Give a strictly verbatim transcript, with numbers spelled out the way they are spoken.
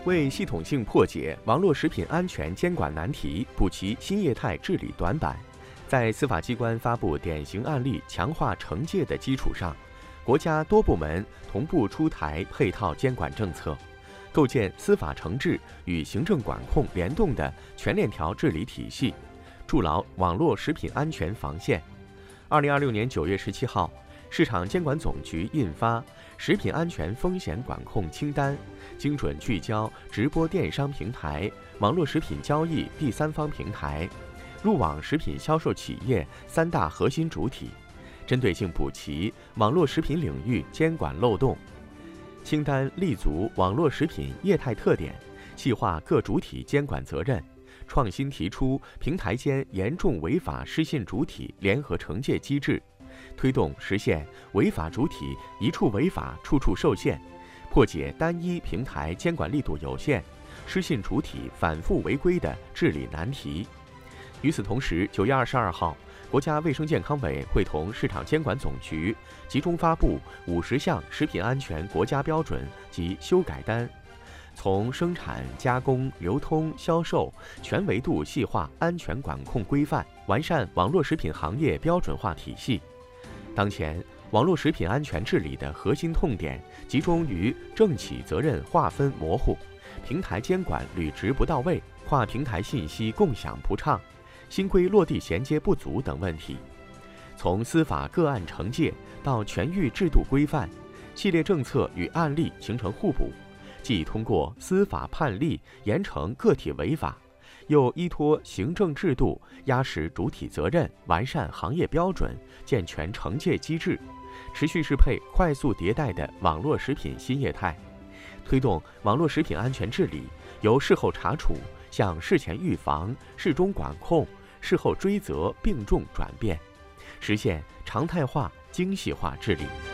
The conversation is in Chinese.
为系统性破解网络食品安全监管难题，补齐新业态治理短板，在司法机关发布典型案例、强化惩戒的基础上，国家多部门同步出台配套监管政策，构建司法惩治与行政管控联动的全链条治理体系，筑牢网络食品安全防线。二零二六年九月十七号，市场监管总局印发《食品安全风险管控清单》，精准聚焦直播电商平台、网络食品交易第三方平台、入网食品销售企业三大核心主体，针对性补齐网络食品领域监管漏洞。清单立足网络食品业态特点，细化各主体监管责任，创新提出平台间严重违法失信主体联合惩戒机制，推动实现违法主体一处违法处处受限，破解单一平台监管力度有限、失信主体反复违规的治理难题。与此同时，九月二十二号，国家卫生健康委会同市场监管总局集中发布五十项食品安全国家标准及修改单，从生产、加工、流通、销售全维度细化安全管控规范，完善网络食品行业标准化体系。当前，网络食品安全治理的核心痛点集中于政企责任划分模糊、平台监管履职不到位、跨平台信息共享不畅、新规落地衔接不足等问题。从司法个案惩戒到全域制度规范，系列政策与案例形成互补，既通过司法判例严惩个体违法，又依托行政制度压实主体责任，完善行业标准，健全惩戒机制，持续适配快速迭代的网络食品新业态，推动网络食品安全治理由事后查处向事前预防、事中管控、事后追责并重转变，实现常态化、精细化治理。